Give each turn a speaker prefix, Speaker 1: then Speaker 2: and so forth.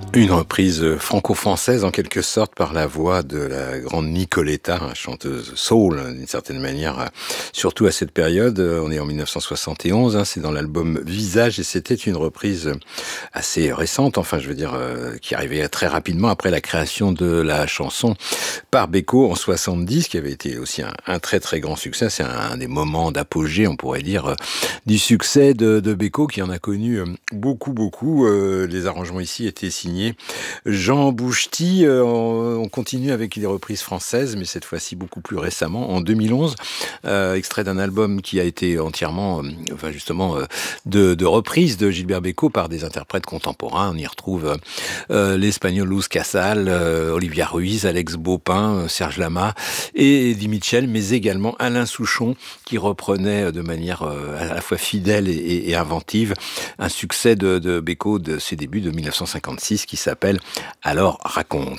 Speaker 1: Une reprise franco-française en quelque sorte par la voix de la grande Nicoletta, chanteuse soul d'une certaine manière, surtout à cette période. On est en 1971, c'est dans l'album Visage et c'était une reprise assez récente, enfin je veux dire qui arrivait très rapidement après la création de la chanson par Beko en 70, qui avait été aussi un très très grand succès. C'est un des moments d'apogée, on pourrait dire, du succès de Beko qui en a connu beaucoup. Les arrangements ici étaient signés Jean Bouchety. On continue avec des reprises françaises, mais cette fois-ci beaucoup plus récemment, en 2011, extrait d'un album qui a été entièrement, de reprises de Gilbert Bécaud par des interprètes contemporains. On y retrouve l'Espagnol Luz Casal, Olivia Ruiz, Alex Baupin, Serge Lama et Eddie Mitchell, mais également Alain Souchon qui reprenait de manière à la fois fidèle et inventive un succès de Bécaud de ses débuts de 1956 qui s'appelle « Alors raconte ».